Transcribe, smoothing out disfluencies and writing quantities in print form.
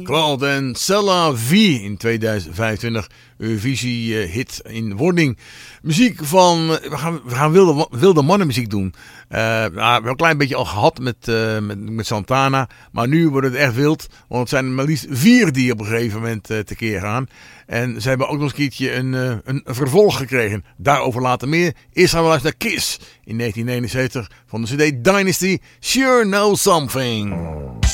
Claude en Cella V in 2025. Eurovisie-hit in wording. Muziek van... We gaan wilde mannenmuziek doen. We hebben een klein beetje al gehad met Santana. Maar nu wordt het echt wild. Want het zijn er maar liefst 4 die op een gegeven moment tekeer gaan. En ze hebben ook nog eens een keertje een vervolg gekregen. Daarover later meer. Eerst gaan we luisteren naar Kiss in 1979 van de CD Dynasty. Sure Know Something.